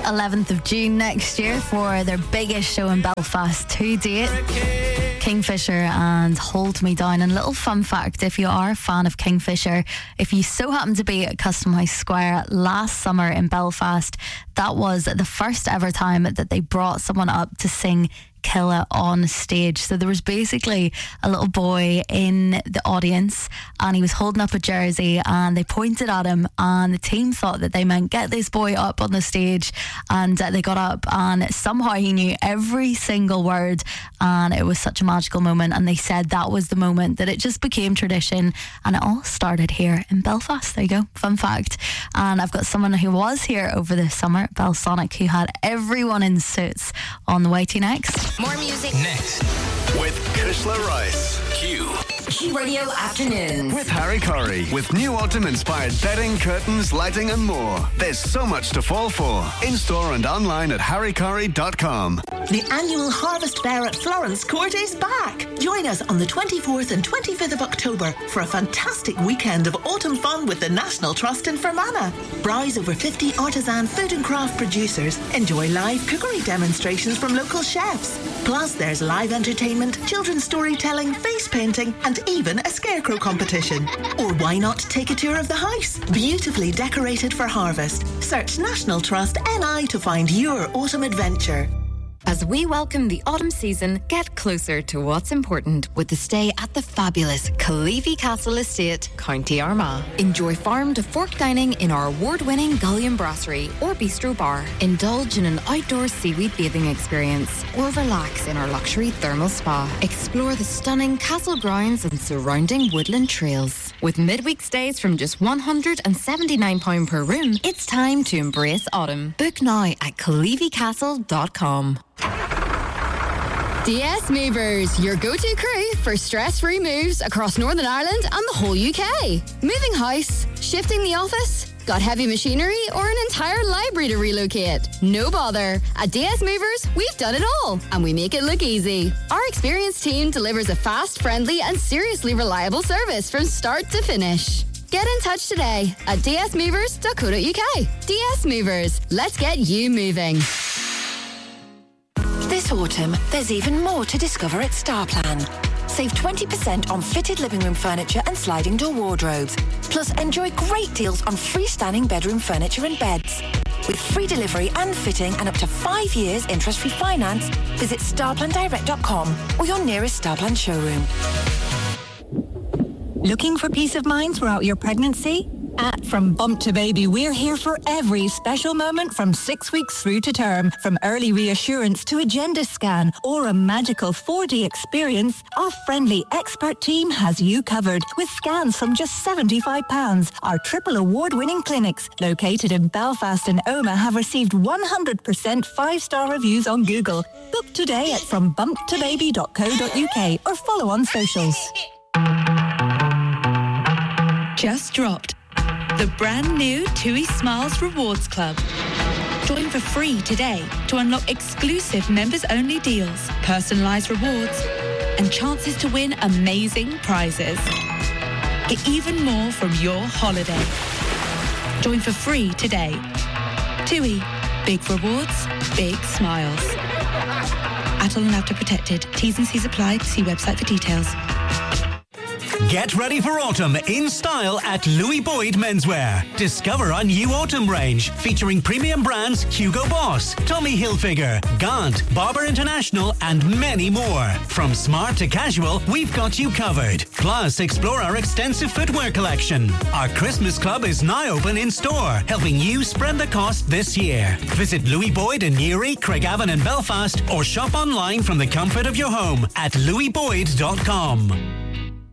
11th of June next year for their biggest show in Belfast to date. Kingfisher and Hold Me Down. And little fun fact, if you are a fan of Kingfisher, if you so happen to be at Custom House Square last summer in Belfast, that was the first ever time that they brought someone up to sing Killa on stage. So there was basically a little boy in the audience and he was holding up a jersey and they pointed at him and the team thought that they meant get this boy up on the stage, and they got up and somehow he knew every single word and it was such a magical moment, and they said that was the moment that it just became tradition and it all started here in Belfast. There you go, fun fact. And I've got someone who was here over the summer at Belsonic who had everyone in suits on the way to next. More music next with Kushla Rice. Q Radio Afternoons with Harry Curry, with new autumn-inspired bedding, curtains, lighting and more. There's so much to fall for. In-store and online at harrycurry.com. The annual Harvest Fair at Florence Court is back. Join us on the 24th and 25th of October for a fantastic weekend of autumn fun with the National Trust in Fermanagh. Browse over 50 artisan food and craft producers. Enjoy live cookery demonstrations from local chefs. Plus, there's live entertainment, children's storytelling, face painting, and even a scarecrow competition. Or why not take a tour of the house? Beautifully decorated for harvest. Search National Trust NI to find your autumn adventure. As we welcome the autumn season, get closer to what's important with the stay at the fabulous Caleavy Castle Estate, County Armagh. Enjoy farm to fork dining in our award-winning Gullion Brasserie or Bistro Bar. Indulge in an outdoor seaweed bathing experience or relax in our luxury thermal spa. Explore the stunning castle grounds and surrounding woodland trails. With midweek stays from just £179 per room, it's time to embrace autumn. Book now at caleavycastle.com. DS Movers, your go-to crew for stress-free moves across Northern Ireland and the whole UK. Moving house, shifting the office, got heavy machinery or an entire library to relocate? No bother. At DS Movers, we've done it all and we make it look easy. Our experienced team delivers a fast, friendly and seriously reliable service from start to finish. Get in touch today at dsmovers.co.uk. DS Movers, let's get you moving. This autumn, there's even more to discover at Starplan. Save 20% on fitted living room furniture and sliding door wardrobes. Plus, enjoy great deals on freestanding bedroom furniture and beds. With free delivery and fitting and up to 5 years interest-free finance, visit starplandirect.com or your nearest Starplan showroom. Looking for peace of mind throughout your pregnancy? At From Bump to Baby, we're here for every special moment from 6 weeks through to term. From early reassurance to a gender scan or a magical 4D experience, our friendly expert team has you covered with scans from just £75. Our triple award-winning clinics, located in Belfast and Omagh, have received 100% 5-star reviews on Google. Book today at frombumptobaby.co.uk or follow on socials. Just dropped the brand new TUI Smiles Rewards Club. Join for free today to unlock exclusive members-only deals, personalised rewards, and chances to win amazing prizes. Get even more from your holiday. Join for free today. TUI. Big rewards, big smiles. Adult and after protected. T's and C's apply. See website for details. Get ready for autumn in style at Louis Boyd Menswear. Discover our new autumn range featuring premium brands Hugo Boss, Tommy Hilfiger, Gant, Barber International and many more. From smart to casual, we've got you covered. Plus, explore our extensive footwear collection. Our Christmas Club is now open in store, helping you spread the cost this year. Visit Louis Boyd in Newry, Craigavon and Belfast or shop online from the comfort of your home at louisboyd.com.